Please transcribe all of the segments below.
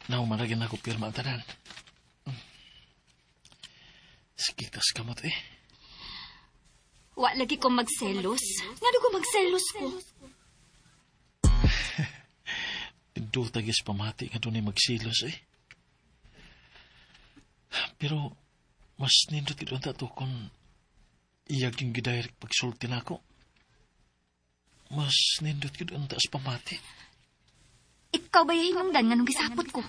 Naumaragin ako pirma ang tanan. Sige, tas kamot eh. Wa lagi ko magselos. Nga ko magselos ko. Indo tagis pamati nga doon magsilos eh. Pero, mas nindot ito ang tato kung iyag yung gidirect pagsulti na ako. Mas nindot ito ang taas pamati. Ikaw ba yung inungdan nga nung gisapot ko?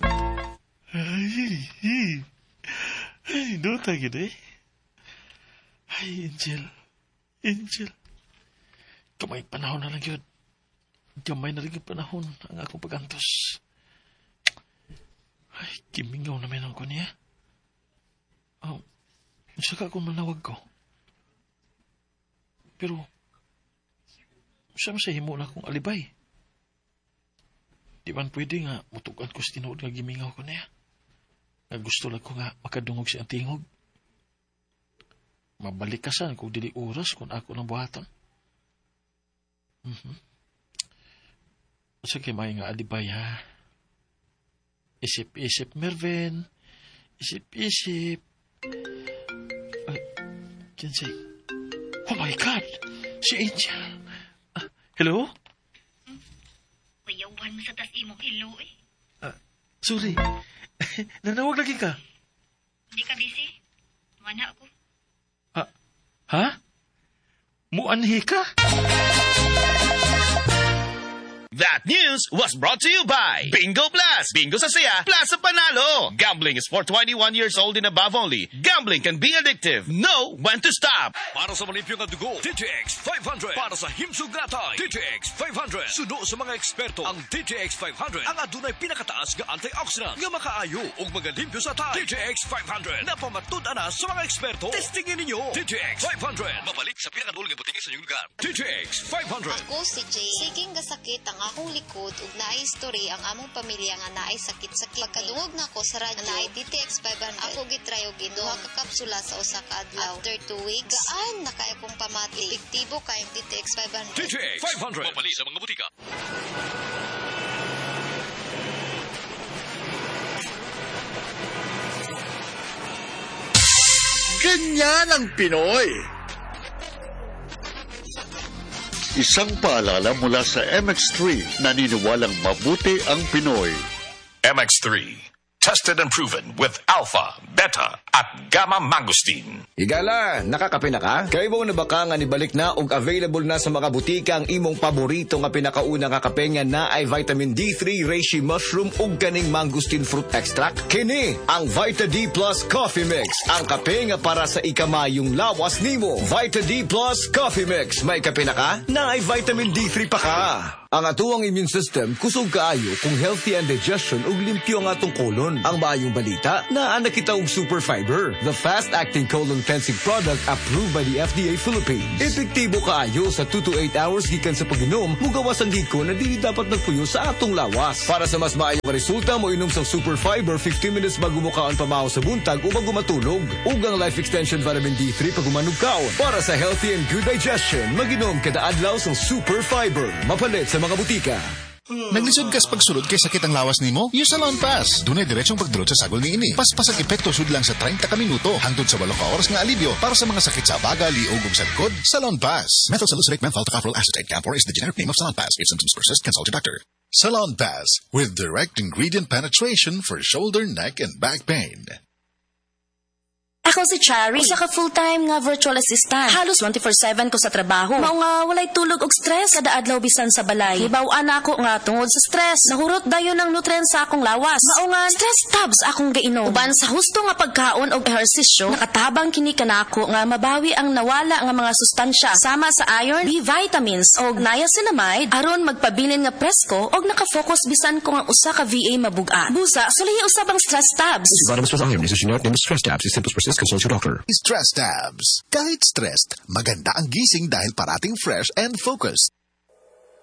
Ay, no, tagin eh. Ay, Angel. Kamay panahon na lang yun. Gamay na rin yung panahon ang akong pagantos. Ay, kimingaw naman ako niya. Saka akong manawag ko. Pero, saan sa himo na akong alibay? Di man pwede nga mutukan ko sa tinuod nga gimingaw ko niya. Nga gusto lang ko nga makadungog siya ang tingog. Mabalikasan kung dili oras kung ako ng buhatan. Sige, may nga alibay ha. Isip-isip, Mervin. Isip-isip. Ay, Kinsey. Oh my God! Si Angel. Hello? Kuyawan mo sa tas imong hello eh. Sorry. Nanawag lagi ka. Hindi ka busy? Mana ako. Ha? Muanhi ka? That news was brought to you by Bingo Plus. Bingo sa saya, plus sa panalo. Gambling is for 21 years old and above only. Gambling can be addictive. Know when to stop. Para sa malimpyo nga dugo, DTX 500. Para sa himsog natay, DTX 500. Sudo sa mga eksperto, ang DTX 500 ang adunay pinakataas nga antioxidant nga makaayo ug magalimpyo sa tay. DTX 500 na pamatud-an na sa mga eksperto. Testingin ninyo. DTX 500. Mabalik sa pinakadul nga buting sa inyong lugar. DTX 500. Ako si Jay. Siging gasakit ang akong likod ug naay history ang among pamilya nga naay sakit-sakit. Pagkadungog na ko sa radyo naay DTX 500. Ako gitry og duha ka kapsula sa usa ka adlaw. After 2 weeks, gaan na kay akong pamati. Epektibo kay DTX 500. DTX 500. Mabalik sa mga butika. Ganyan ang Pinoy. Isang paalala mula sa MX3, naniniwalang mabuti ang Pinoy. MX3. Tested and proven with alpha, beta, at gamma mangosteen. Higala, nakakape na ka? Kaya mo na baka nga nibalik na ug available na sa mga butika ang imong paborito nga pinakauna nga kape nga na ay vitamin D3, reishi mushroom ug ganing mangosteen fruit extract? Kini ang Vita D Plus Coffee Mix. Ang kape nga para sa ikamayong lawas nimo. Vita D Plus Coffee Mix. May kape na ka? Na ay vitamin D3 pa ka. Ang atuang immune system kusog kaayo kung healthy ang digestion ug limpyo ang atong colon. Ang maayong balita, naa na kita og super fiber, the fast-acting colon cleansing product approved by the FDA Philippines. Epektibo kaayo sa 2 to 8 hours gikan sa pag-inom, mugawas ang giko na dili dapat nagpuyo sa atong lawas. Para sa mas maayong resulta, mo inom sa super fiber 15 minutes bago mo kaon pamahaw sa buntag o bago matulog. Ug ang life extension vitamin D3 pag umanog kaon. Para sa healthy and good digestion, mag-inom kada adlaw sa super fiber. Mapalit sa mga butika. Naglisod kas pagsulod kay sakit ang lawas nimo? Use Salon Pass. Dunay diretsong pagdulot sa sagol niini. Paspas ang epekto sud lang sa 30 ka minuto hangtod sa 8 ka oras nga alibyo para sa mga sakit sa baga, liog ug sa likod. Salon Pass. Methyl salicylate menthol tocopherol acetate camphor is the generic name of Salon Pass. If symptoms persist, consult your doctor. Salon Pass with direct ingredient penetration for shoulder, neck, and back pain. Ako si Chari, usa ka full-time nga virtual assistant. Halos 24/7 ko sa trabaho. Mao nga walay tulog og stress kada adlaw bisan sa balay. Hibaw-an ako nga tungod sa stress. Nahurot dayon ang nutrients sa akong lawas. Mao nga stress tabs akong gainom. Uban sa husto nga pagkaon og ehersisyo, nakatabang kini kanako nga mabawi ang nawala nga mga sustansya sama sa iron, B vitamins og niacinamide aron magpabilin nga presko og naka-focus bisan ko nga usa ka VA mabuga. Busa sulay usab ang stress tabs. Vitamins plus iron is a generic name of stress tabs. If symptoms persist, consult your doctor. Stress tabs. Kahit stressed, maganda ang gising dahil parating fresh and focused.